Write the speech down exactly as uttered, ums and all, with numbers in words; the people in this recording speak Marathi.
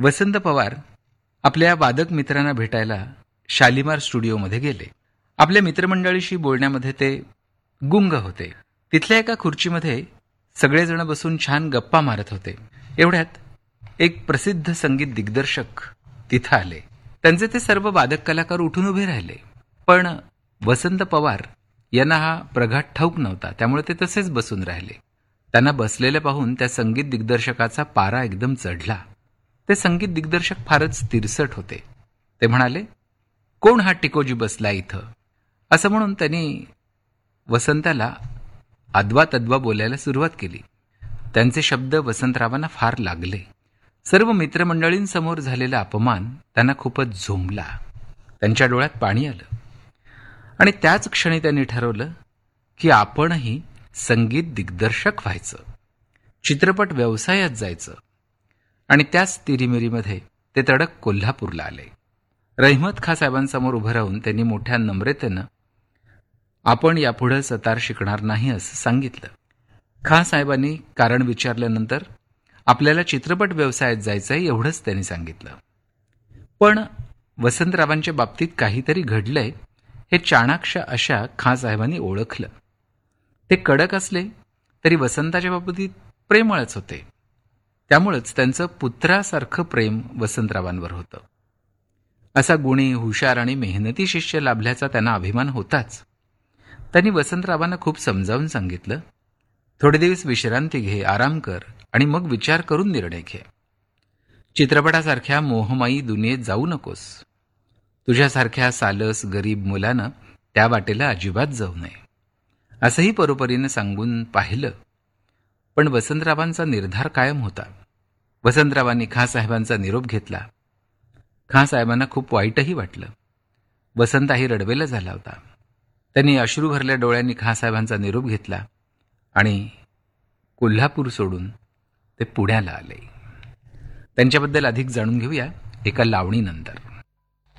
वसंत पवार आपल्या वादक मित्रांना भेटायला शालिमार स्टुडिओमध्ये गेले. आपल्या मित्रमंडळीशी बोलण्यामध्ये ते गुंग होते. तिथल्या एका खुर्चीमध्ये सगळेजण बसून छान गप्पा मारत होते. एवढ्यात एक प्रसिद्ध संगीत दिग्दर्शक तिथं आले. त्यांचे ते सर्व वादक कलाकार उठून उभे राहिले. पण वसंत पवार यांना हा प्रघात ठाऊक नव्हता, त्यामुळे ते तसेच बसून राहिले. त्यांना बसलेले पाहून त्या संगीत दिग्दर्शकाचा पारा एकदम चढला. ते संगीत दिग्दर्शक फारच तिरसट होते. ते म्हणाले, कोण हा टिकोजी बसला इथं? असं म्हणून त्यांनी वसंताला अद्वा तद्वा बोलायला सुरुवात केली. त्यांचे शब्द वसंतरावांना फार लागले. सर्व मित्रमंडळींसमोर झालेला अपमान त्यांना खूपच झोंबला. त्यांच्या डोळ्यात पाणी आलं आणि त्याच क्षणी त्यांनी ठरवलं की आपणही संगीत दिग्दर्शक व्हायचं, चित्रपट व्यवसायात जायचं. आणि त्याच तिरीमिरीमध्ये ते तडक कोल्हापूरला आले. रहमत खां साहेबांसमोर उभं राहून त्यांनी मोठ्या नम्रतेनं आपण यापुढे सतार शिकणार नाही असं सांगितलं. खां साहेबांनी कारण विचारल्यानंतर आपल्याला चित्रपट व्यवसायात जायचंय एवढंच त्यांनी सांगितलं. पण वसंतरावांच्या बाबतीत काहीतरी घडलंय हे चाणाक्ष अशा खां साहेबांनी ओळखलं. ते कडक असले तरी वसंताच्या बाबतीत प्रेमळच होते. त्यामुळेच त्यांचं पुत्रासारखं प्रेम वसंतरावांवर होतं. असा गुणी, हुशार आणि मेहनती शिष्य लाभल्याचा त्यांना अभिमान होताच. त्यांनी वसंतरावांना खूप समजावून सांगितलं, थोडे दिवस विश्रांती घे, आराम कर आणि मग विचार करून निर्णय घे. चित्रपटासारख्या मोहमायी दुनियेत जाऊ नकोस. तुझ्यासारख्या सालस गरीब मुलानं त्या वाटेला अजिबात जाऊ नये असंही परोपरीनं सांगून पाहिलं. पण वसंतरावांचा निर्धार कायम होता. वसंतरावांनी खां साहेबांचा निरोप घेतला. खां साहेबांना खूप वाईटही वाटलं. वसंताही रडवेला झाला होता. त्यांनी अश्रू भरल्या डोळ्यांनी खां साहेबांचा निरोप घेतला आणि कोल्हापूर सोडून ते पुण्याला आले. त्यांच्याबद्दल अधिक जाणून घेऊया एका लावणीनंतर.